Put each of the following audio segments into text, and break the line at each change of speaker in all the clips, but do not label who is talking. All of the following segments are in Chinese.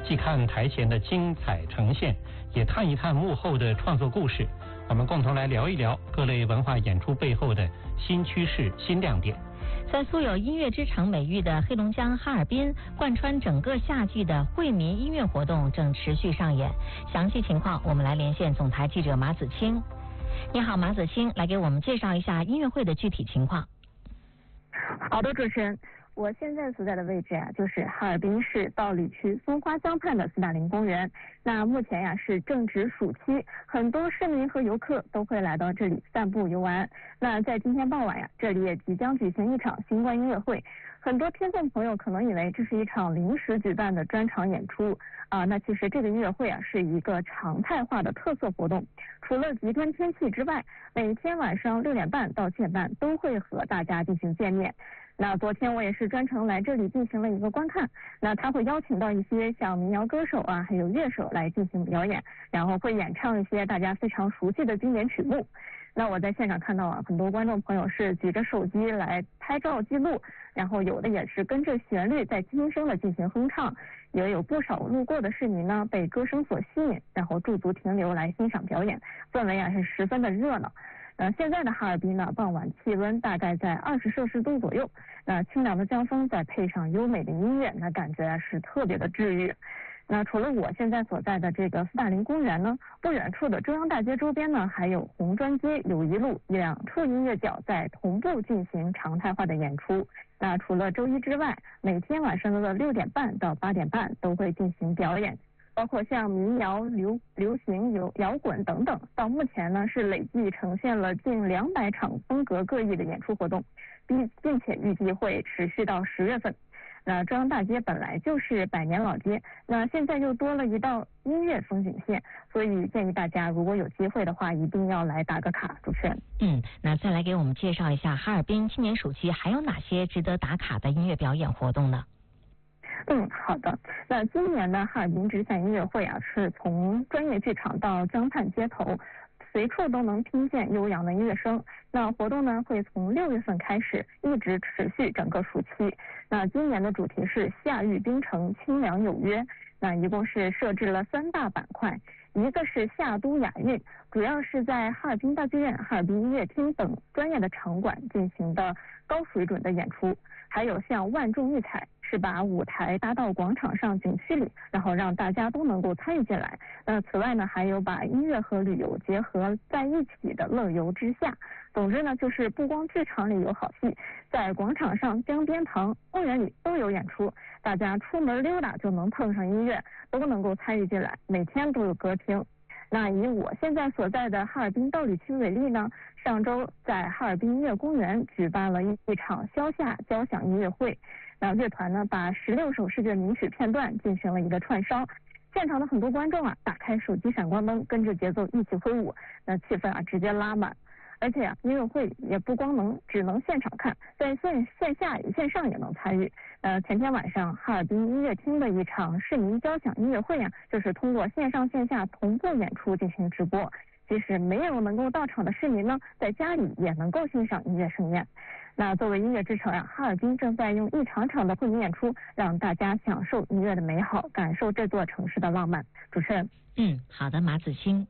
既看台前的精彩呈现，也探一探幕后的创作故事。我们共同来聊一聊各类文化演出背后的新趋势、新亮点。
在素有音乐之城美誉的黑龙江哈尔滨，贯穿整个夏季的惠民音乐活动正持续上演。详细情况，我们来连线总台记者马子清。你好，马子清，来给我们介绍一下音乐会的具体情况。
好的，主持人。我现在所在的位置就是哈尔滨市道里区松花江畔的斯大林公园。那目前是正值暑期，很多市民和游客都会来到这里散步游玩。那在今天傍晚这里也即将举行一场新冠音乐会。很多听众朋友可能以为这是一场临时举办的专场演出那其实这个音乐会是一个常态化的特色活动。除了极端天气之外，每天晚上6点半到7点半都会和大家进行见面。那昨天我也是专程来这里进行了一个观看，那他会邀请到一些像民谣歌手还有乐手来进行表演，然后会演唱一些大家非常熟悉的经典曲目。那我在现场看到很多观众朋友是举着手机来拍照记录，然后有的也是跟着旋律在轻声的进行哼唱，也有不少路过的市民呢被歌声所吸引，然后驻足停留来欣赏表演，氛围是十分的热闹。现在的哈尔滨呢，傍晚气温大概在20摄氏度左右，那清凉的江风再配上优美的音乐，那感觉是特别的治愈。那除了我现在所在的这个斯大林公园呢，不远处的中央大街周边呢，还有红砖街、友谊路2处音乐角在同步进行常态化的演出。那除了周一之外，每天晚上的6点半到8点半都会进行表演。包括像民谣、流行、摇滚等等，到目前呢是累计呈现了近200场风格各异的演出活动，并且预计会持续到10月份。那中央大街本来就是100年老街，那现在又多了一道音乐风景线，所以建议大家如果有机会的话，一定要来打个卡。主持人，
那再来给我们介绍一下哈尔滨今年暑期还有哪些值得打卡的音乐表演活动呢？
好的。那今年呢，哈尔滨直辖音乐会是从专业剧场到江畔街头，随处都能听见悠扬的音乐声。那活动呢会从6月份开始，一直持续整个暑期。那今年的主题是夏遇冰城，清凉有约。那一共是设置了3大板块，一个是夏都雅韵，主要是在哈尔滨大剧院、哈尔滨音乐厅等专业的场馆进行的高水准的演出。还有像万众艺彩，是把舞台搭到广场上景区里，然后让大家都能够参与进来。此外呢，还有把音乐和旅游结合在一起的乐游之夏。总之呢，就是不光剧场里有好戏，在广场上、江边旁、公园里都有演出，大家出门溜达就能碰上音乐，都能够参与进来，每天都有歌听。那以我现在所在的哈尔滨道里区为例呢，上周在哈尔滨音乐公园举办了一场消夏交响音乐会。那乐团呢把16首世界名曲片段进行了一个串烧，现场的很多观众打开手机闪光灯，跟着节奏一起挥舞，那气氛直接拉满。而且音乐会也不光只能现场看，在线下与线上也能参与。前天晚上哈尔滨音乐厅的一场市民交响音乐会就是通过线上线下同步演出进行直播。即使没有能够到场的市民呢，在家里也能够欣赏音乐盛宴。那作为音乐之城哈尔滨正在用一场场的惠民演出，让大家享受音乐的美好，感受这座城市的浪漫。主持人，
好的，马子清。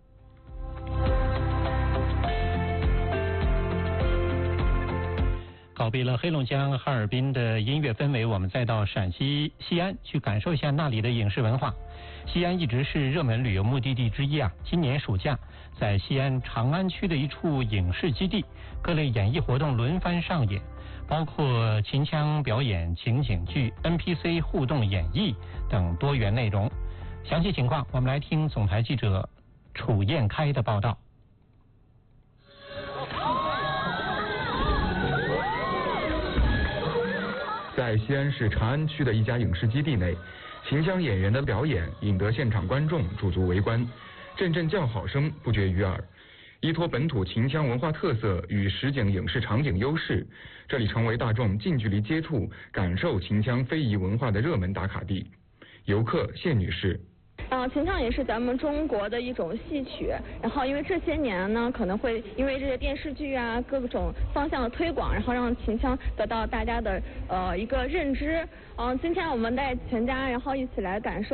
告别了黑龙江哈尔滨的音乐氛围，我们再到陕西西安去感受一下那里的影视文化。西安一直是热门旅游目的地之一今年暑假，在西安长安区的一处影视基地，各类演艺活动轮番上演，包括秦腔表演、情景剧、NPC 互动演绎等多元内容。详细情况，我们来听总台记者楚燕开的报道。
在西安市长安区的一家影视基地内，秦腔演员的表演引得现场观众驻足围观，阵阵叫好声不绝于耳。依托本土秦腔文化特色与实景影视场景优势，这里成为大众近距离接触、感受秦腔非遗文化的热门打卡地。游客谢女士。
秦腔也是咱们中国的一种戏曲，然后因为这些年呢，可能会因为这些电视剧各种方向的推广，然后让秦腔得到大家的一个认知。今天我们带全家然后一起来感受